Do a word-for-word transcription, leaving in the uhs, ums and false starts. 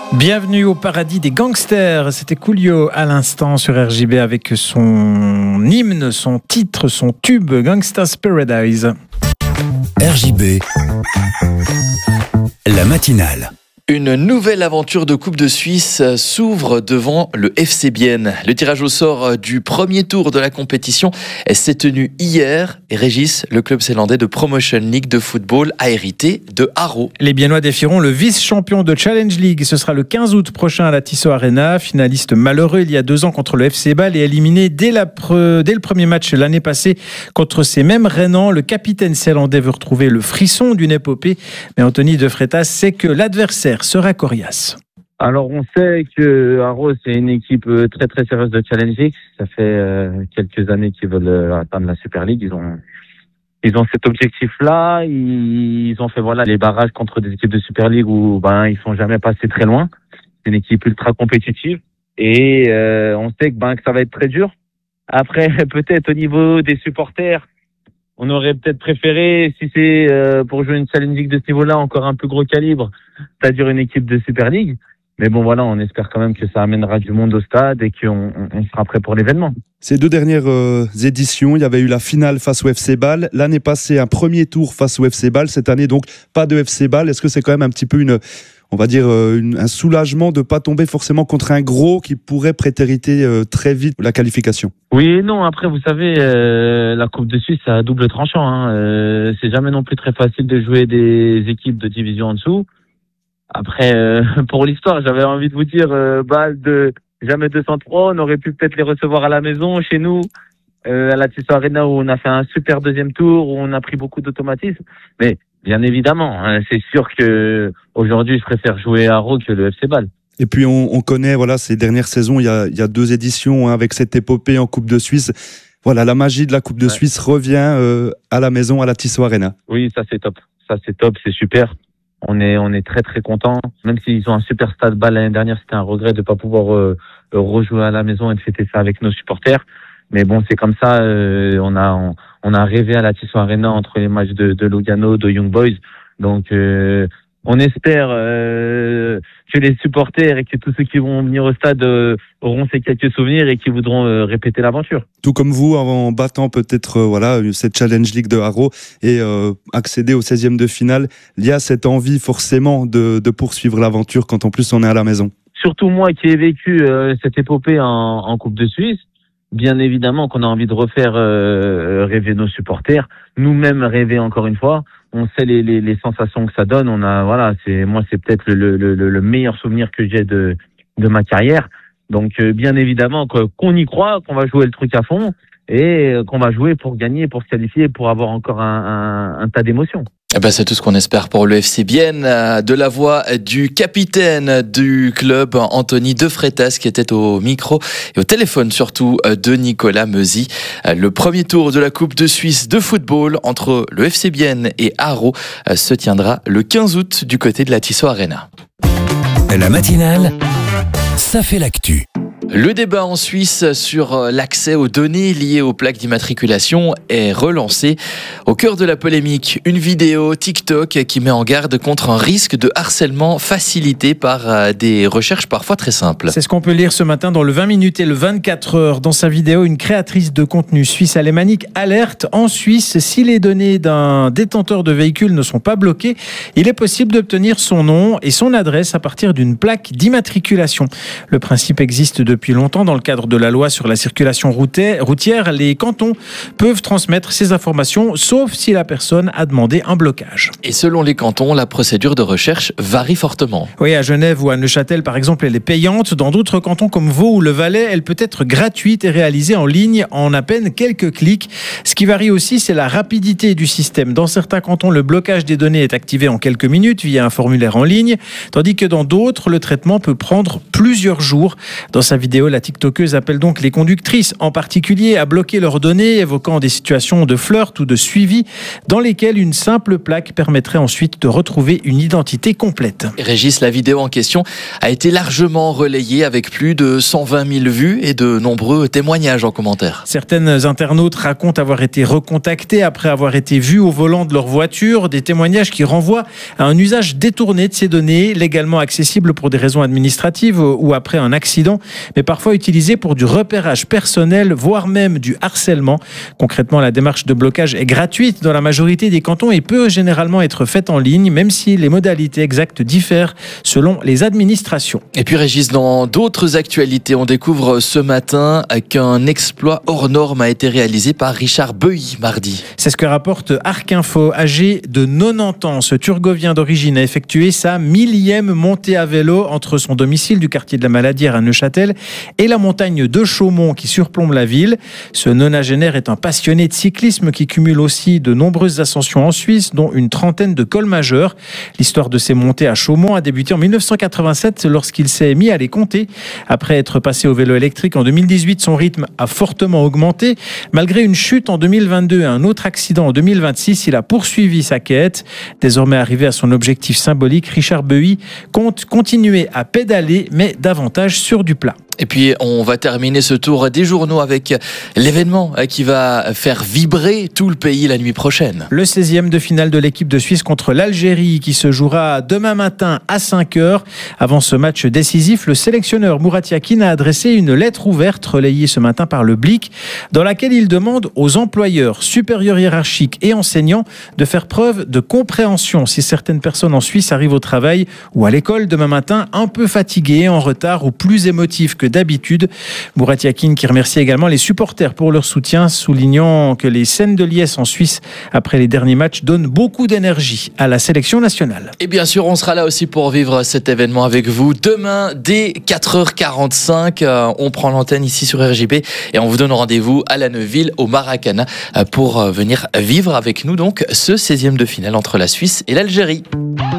Bienvenue au paradis des gangsters. C'était Coolio à l'instant sur R J B avec son hymne, son titre, son tube Gangsta's Paradise. R J B, la matinale. Une nouvelle aventure de Coupe de Suisse s'ouvre devant le F C Bienne. Le tirage au sort du premier tour de la compétition s'est tenu hier et Régis, le club zélandais de Promotion League de football, a hérité de Haro. Les Biennois défieront le vice-champion de Challenge League. Ce sera le quinze août prochain à la Tissot Arena. Finaliste malheureux il y a deux ans contre le F C Bâle et éliminé dès, la pre... dès le premier match l'année passée contre ces mêmes Rhénans. Le capitaine zélandais veut retrouver le frisson d'une épopée. Mais Anthony De Freitas sait que l'adversaire sera coriace. Alors on sait que Haro c'est une équipe très très sérieuse de Challenge League. Ça fait euh, quelques années qu'ils veulent euh, atteindre la Super League. Ils ont ils ont cet objectif-là. Ils, ils ont fait voilà les barrages contre des équipes de Super League où ben ils sont jamais passés très loin. C'est une équipe ultra compétitive et euh, on sait que ben que ça va être très dur. Après peut-être au niveau des supporters, on aurait peut-être préféré, si c'est euh, pour jouer une Challenge League de ce niveau-là, encore un plus gros calibre, c'est-à-dire une équipe de Super League. Mais bon, voilà, on espère quand même que ça amènera du monde au stade et qu'on on, on sera prêt pour l'événement. Ces deux dernières euh, éditions, il y avait eu la finale face au F C Bâle. L'année passée, un premier tour face au F C Bâle. Cette année, donc, pas de F C Bâle. Est-ce que c'est quand même un petit peu une... on va dire une, un soulagement de ne pas tomber forcément contre un gros qui pourrait prétériter euh, très vite la qualification? Oui et non, après vous savez, euh, la Coupe de Suisse c'est à double tranchant. Hein. Euh, c'est jamais non plus très facile de jouer des équipes de division en dessous. Après, euh, pour l'histoire, j'avais envie de vous dire, euh, Bâle de jamais deux cent trois, on aurait pu peut-être les recevoir à la maison, chez nous, euh, à la Tissot Arena où on a fait un super deuxième tour, où on a pris beaucoup d'automatisme. Mais bien évidemment, hein, c'est sûr que aujourd'hui, je préfère jouer à Haro que le F C Bâle. Et puis on, on connaît voilà ces dernières saisons, il y a, il y a deux éditions hein, avec cette épopée en Coupe de Suisse. Voilà, la magie de la Coupe de ouais. Suisse revient euh, à la maison, à la Tissot Arena. Oui, ça c'est top, ça c'est top, c'est super. On est on est très très contents. Même s'ils ont un super stade Bâle l'année dernière, c'était un regret de pas pouvoir euh, rejouer à la maison et de fêter ça avec nos supporters. Mais bon, c'est comme ça. Euh, on a on, on a rêvé à la Tissot Arena entre les matchs de, de Lugano, de Young Boys. Donc, euh, on espère euh, que les supporters et que tous ceux qui vont venir au stade euh, auront ces quelques souvenirs et qui voudront euh, répéter l'aventure. Tout comme vous, en battant peut-être euh, voilà cette Challenge League de Haro et euh, accéder au seizième de finale, il y a cette envie forcément de, de poursuivre l'aventure quand en plus on est à la maison. Surtout moi qui ai vécu euh, cette épopée en, en Coupe de Suisse. Bien évidemment qu'on a envie de refaire euh, rêver nos supporters, nous-mêmes rêver encore une fois. On sait les, les, les sensations que ça donne. On a voilà, c'est moi c'est peut-être le, le, le, le meilleur souvenir que j'ai de de ma carrière. Donc euh, bien évidemment qu'on y croit, qu'on va jouer le truc à fond et qu'on va jouer pour gagner, pour se qualifier, pour avoir encore un, un, un tas d'émotions. Eh ben, c'est tout ce qu'on espère pour le F C Bienne, de la voix du capitaine du club, Anthony De Freitas, qui était au micro et au téléphone surtout de Nicolas Meuzy. Le premier tour de la Coupe de Suisse de football entre le F C Bienne et Haro se tiendra le quinze août du côté de la Tissot Arena. La matinale, ça fait l'actu. Le débat en Suisse sur l'accès aux données liées aux plaques d'immatriculation est relancé. Au cœur de la polémique, une vidéo TikTok qui met en garde contre un risque de harcèlement facilité par des recherches parfois très simples. C'est ce qu'on peut lire ce matin dans le vingt minutes et le vingt-quatre heures. Dans sa vidéo, une créatrice de contenu suisse alémanique alerte: en Suisse, si les données d'un détenteur de véhicule ne sont pas bloquées, il est possible d'obtenir son nom et son adresse à partir d'une plaque d'immatriculation. Le principe existe depuis Depuis longtemps, dans le cadre de la loi sur la circulation routière, les cantons peuvent transmettre ces informations, sauf si la personne a demandé un blocage. Et selon les cantons, la procédure de recherche varie fortement. Oui, à Genève ou à Neuchâtel, par exemple, elle est payante. Dans d'autres cantons comme Vaud ou le Valais, elle peut être gratuite et réalisée en ligne en à peine quelques clics. Ce qui varie aussi, c'est la rapidité du système. Dans certains cantons, le blocage des données est activé en quelques minutes via un formulaire en ligne, tandis que dans d'autres, le traitement peut prendre plusieurs jours. Dans sa vidéo, vidéo, la TikTokeuse appelle donc les conductrices, en particulier, à bloquer leurs données, évoquant des situations de flirt ou de suivi dans lesquelles une simple plaque permettrait ensuite de retrouver une identité complète. Régis, la vidéo en question a été largement relayée avec plus de cent vingt mille vues et de nombreux témoignages en commentaire. Certaines internautes racontent avoir été recontactés après avoir été vus au volant de leur voiture, des témoignages qui renvoient à un usage détourné de ces données, légalement accessibles pour des raisons administratives ou après un accident, mais parfois utilisées pour du repérage personnel, voire même du harcèlement. Concrètement, la démarche de blocage est gratuite dans la majorité des cantons et peut généralement être faite en ligne, même si les modalités exactes diffèrent selon les administrations. Et puis Régis, dans d'autres actualités, on découvre ce matin qu'un exploit hors norme a été réalisé par Richard Beuilly mardi. C'est ce que rapporte Arc Info. Âgé de quatre-vingt-dix ans, ce Turgovien d'origine a effectué sa millième montée à vélo entre son domicile du quartier de la Maladière à Neuchâtel et la montagne de Chaumont qui surplombe la ville. Ce nonagénaire est un passionné de cyclisme qui cumule aussi de nombreuses ascensions en Suisse, dont une trentaine de cols majeurs. L'histoire de ces montées à Chaumont a débuté en mille neuf cent quatre-vingt-sept lorsqu'il s'est mis à les compter. Après être passé au vélo électrique en deux mille dix-huit, son rythme a fortement augmenté. Malgré une chute en deux mille vingt-deux et un autre accident en deux mille vingt-six, il a poursuivi sa quête. Désormais arrivé à son objectif symbolique, Richard Beuilly compte continuer à pédaler, mais davantage sur du plat. Et puis, on va terminer ce tour des journaux avec l'événement qui va faire vibrer tout le pays la nuit prochaine. Le seizième de finale de l'équipe de Suisse contre l'Algérie qui se jouera demain matin à cinq heures. Avant ce match décisif, le sélectionneur Murat Yakin a adressé une lettre ouverte relayée ce matin par le Blick dans laquelle il demande aux employeurs, supérieurs hiérarchiques et enseignants de faire preuve de compréhension si certaines personnes en Suisse arrivent au travail ou à l'école demain matin un peu fatiguées, en retard ou plus émotifs que d'habitude. Murat Yakin qui remercie également les supporters pour leur soutien, soulignant que les scènes de liesse en Suisse après les derniers matchs donnent beaucoup d'énergie à la sélection nationale. Et bien sûr, on sera là aussi pour vivre cet événement avec vous demain dès quatre heures quarante-cinq. Euh, on prend l'antenne ici sur R J B et on vous donne rendez-vous à la Neuville au Maracana pour venir vivre avec nous donc ce seizième de finale entre la Suisse et l'Algérie.